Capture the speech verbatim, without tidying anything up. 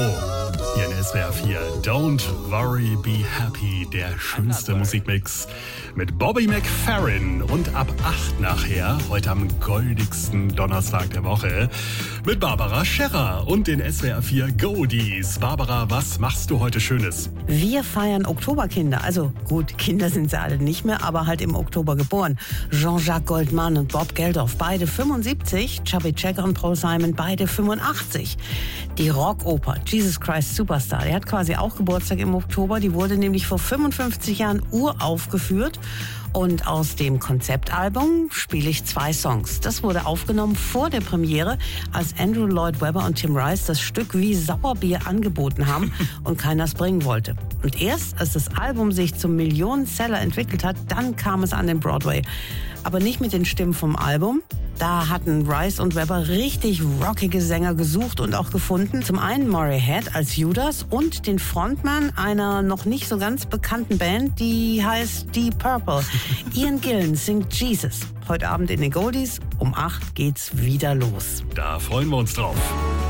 Hier in S W R vier. Don't Worry, Be Happy. Der schönste Musikmix mit Bobby McFerrin. Und ab acht nachher, heute am goldigsten Donnerstag der Woche, mit Barbara Scherrer und den S W R vier Goldies. Barbara, was machst du heute Schönes? Wir feiern Oktoberkinder. Also gut, Kinder sind sie alle nicht mehr, aber halt im Oktober geboren. Jean-Jacques Goldman und Bob Geldof, beide fünfundsiebzig. Chubby Checker und Paul Simon, beide fünfundachtzig. Die Rockoper Jesus Christ Superstar, der hat quasi auch Geburtstag im Oktober. Die wurde nämlich vor fünfundfünfzig Jahren uraufgeführt. Und aus dem Konzeptalbum spiele ich zwei Songs. Das wurde aufgenommen vor der Premiere, als Andrew Lloyd Webber und Tim Rice das Stück wie Sauerbier angeboten haben und keiner es bringen wollte. Und erst als das Album sich zum Millionenseller entwickelt hat, dann kam es an den Broadway. Aber nicht mit den Stimmen vom Album. Da hatten Rice und Webber richtig rockige Sänger gesucht und auch gefunden. Zum einen Murray Head als Judas und den Frontmann einer noch nicht so ganz bekannten Band, die heißt Deep Purple. Ian Gillan singt Jesus. Heute Abend in den Goldies. Um acht geht's wieder los. Da freuen wir uns drauf.